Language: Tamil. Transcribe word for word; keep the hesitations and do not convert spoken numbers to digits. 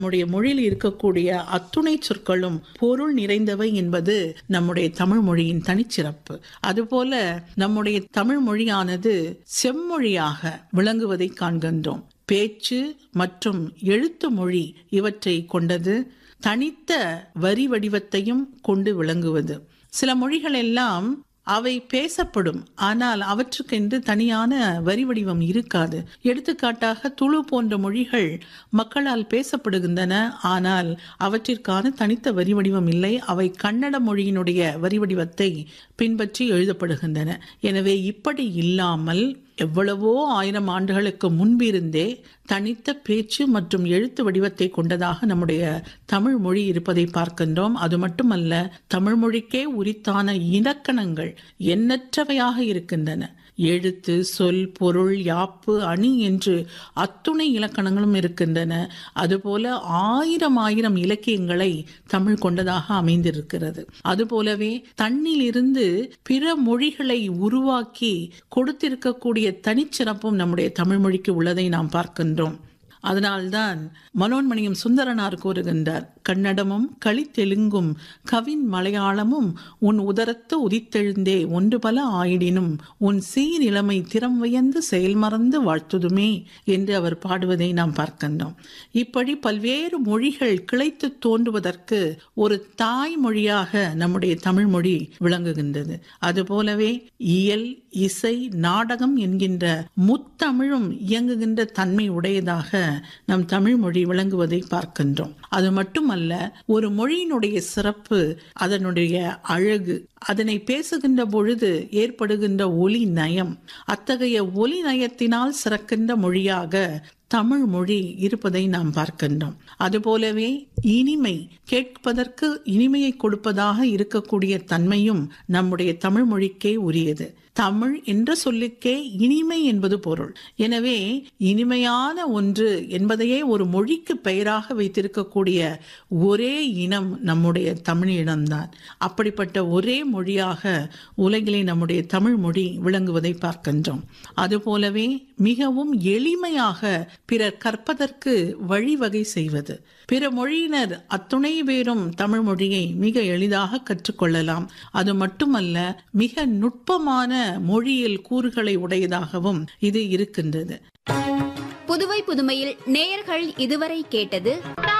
நம்முடைய மொழியில் இருக்கக்கூடிய அத்துணை சொற்களும் பொருள் நிறைந்தவை என்பது நம்முடைய தமிழ் மொழியின் தனிச்சிறப்பு. அதுபோல நம்முடைய தமிழ் மொழியானது செம்மொழியாக விளங்குவதை காண்கின்றோம். பேச்சு மற்றும் எழுத்து மொழி இவற்றை கொண்டது, தனித்த வரி வடிவத்தையும் கொண்டு விளங்குவது. சில மொழிகள் எல்லாம் அவை பேசப்படும், ஆனால் அவற்றுக்கென்று தனியான வரி வடிவம் இருக்காது. எடுத்துக்காட்டாக துளு போன்ற மொழிகள் மக்களால் பேசப்படுகின்றன, ஆனால் அவற்றிற்கான தனித்த வரி வடிவம் இல்லை. அவை கன்னட மொழியினுடைய வரி வடிவத்தை பின்பற்றி எழுதப்படுகின்றன. எனவே இப்படி இல்லாமல் எவ்வளவோ ஆயிரம் ஆண்டுகளுக்கு முன்பிருந்தே தனித்த பேச்சு மற்றும் எழுத்து வடிவத்தை கொண்டதாக நம்முடைய தமிழ் மொழி இருப்பதை பார்க்கின்றோம். அது மட்டுமல்ல, தமிழ் மொழிக்கே உரித்தான இலக்கணங்கள் எண்ணற்றவையாக இருக்கின்றன. எழுத்து, சொல், பொருள், யாப்பு, அணி என்று அத்துணை இலக்கணங்களும் இருக்கின்றன. அதுபோல ஆயிரம் ஆயிரம் இலக்கியங்களை தமிழ் கொண்டதாக அமைந்திருக்கிறது. அதுபோலவே தன்னிலிருந்து பிற மொழிகளை உருவாக்கி கொடுத்திருக்கக்கூடிய தனிச்சிறப்பும் நம்முடைய தமிழ் மொழிக்கு உள்ளதை நாம் பார்க்கின்றோம். அதனால்தான் மனோன்மணியம் சுந்தரனார் கூறுகின்றார், கன்னடமும் களித்தெலுங்கும் கவின் மலையாளமும் உன் உதரத்து உதித்தெழுந்தே ஒன்று பல ஆயிடினும் உன் சீர் இளமை திறம் வியந்து செயல் மறந்து வாழ்த்துதுமே என்று அவர் பாடுவதை நாம் பார்க்கின்றோம். இப்படி பல்வேறு மொழிகள் கிளைத்து தோன்றுவதற்கு ஒரு தாய்மொழியாக நம்முடைய தமிழ் மொழி விளங்குகின்றது. அதுபோலவே இயல், இசை, நாடகம் என்கின்ற முத்தமிழும் இயங்குகின்ற தன்மை உடையதாக நம் தமிழ் மொழி விளங்குவதை பார்க்கின்றோம். அது மட்டுமல்ல, ஒரு மொழியினுடைய சிறப்பு அதனுடைய அழகு, அதனை பேசுகின்ற பொழுது ஏற்படுகின்ற ஒலி நயம். அத்தகைய ஒலி நயத்தினால் சிறக்கின்ற மொழியாக தமிழ் மொழி இருப்பதை நாம் பார்க்கின்றோம். அதுபோலவே இனிமை, கேட்பதற்கு இனிமையை கொடுப்பதாக இருக்கக்கூடிய தன்மையும் நம்முடைய தமிழ் மொழிக்கே உரியது. தமிழ் என்ற சொல்லுக்கே இனிமை என்பது பொருள். எனவே இனிமையான ஒன்று என்பதையே ஒரு மொழிக்கு பெயராக வைத்திருக்கக்கூடிய ஒரே இனம் நம்முடைய தமிழ் இனம்தான். அப்படிப்பட்ட ஒரே மொழியாக உலகிலே நம்முடைய தமிழ் மொழி விளங்குவதை பார்க்கின்றோம். அதுபோலவே மிகவும் எளிமையாக பிறர் கற்பதற்கு வழிவகை செய்வது. பிற மொழியினர் அத்துணை பேரும் தமிழ் மொழியை மிக எளிதாக கற்றுக்கொள்ளலாம். அது மட்டுமல்ல, மிக நுட்பமான மொழியியல் கூறுகளை உடையதாகவும் இது இருக்கின்றது. புதுவை புதுமையில் நேயர்கள் இதுவரை கேட்டது